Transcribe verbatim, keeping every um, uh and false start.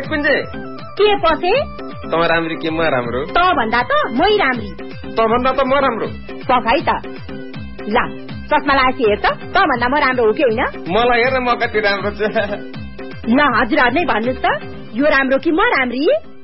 कुञ्जे के पसे त राम्री के म राम्रो त भन्दा त मै राम्री त भन्दा त म राम्रो पखाइ त ला चस्मा लाएपछि हेर त त भन्दा म राम्रो हो कि होइन मलाई हेर म कति राम्रो छु ल हजुरहरु नै भन्नुस् त यो राम्रो कि म राम्री